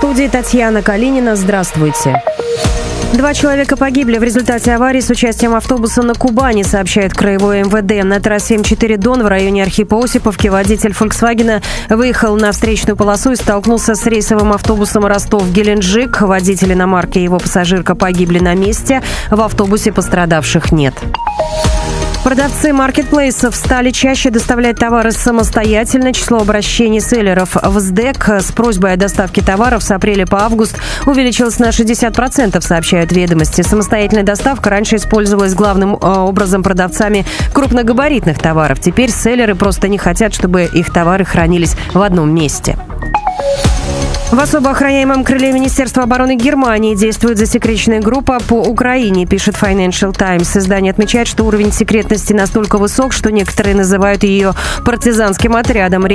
студии Татьяна Калинина. Здравствуйте. 2 человека погибли в результате аварии с участием автобуса на Кубани, сообщает Краевое МВД. На трассе М4 Дон в районе Архипа-Осиповки водитель «Фольксвагена» выехал на встречную полосу и столкнулся с рейсовым автобусом Ростов-Геленджик. Водитель иномарки и его пассажирка погибли на месте. В автобусе пострадавших нет. Продавцы маркетплейсов стали чаще доставлять товары самостоятельно. Число обращений селлеров в СДЭК с просьбой о доставке товаров с апреля по август увеличилось на 60%, сообщают «Ведомости». Самостоятельная доставка раньше использовалась главным образом продавцами крупногабаритных товаров. Теперь селлеры просто не хотят, чтобы их товары хранились в одном месте. В особо охраняемом крыле Министерства обороны Германии действует засекреченная группа по Украине, пишет Financial Times. Издание отмечает, что уровень секретности настолько высок, что некоторые называют ее партизанским отрядом.